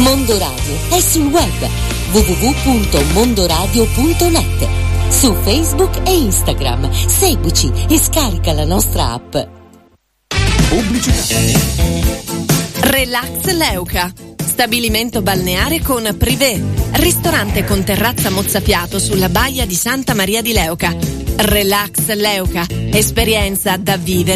Mondo Radio è sul web www.mondoradio.net, su Facebook e Instagram. Seguici e scarica la nostra app. Pubblicità. Relax Leuca, stabilimento balneare con privé, ristorante con terrazza mozzafiato sulla baia di Santa Maria di Leuca. Relax Leuca, esperienza da vivere